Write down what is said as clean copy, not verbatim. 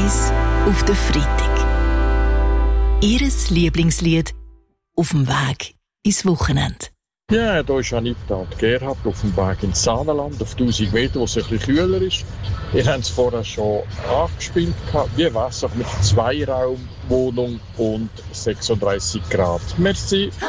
1 auf den Freitag. Ihres Lieblingslied auf dem Weg ins Wochenende. Ja, da ist Anita und Gerhard auf dem Weg ins Saanenland, auf 1000 Meter, wo es ein bisschen kühler ist. Ihr habt es vorher schon angespielt. Wie wäre es mit Zweiraumwohnung und 36 Grad? Merci.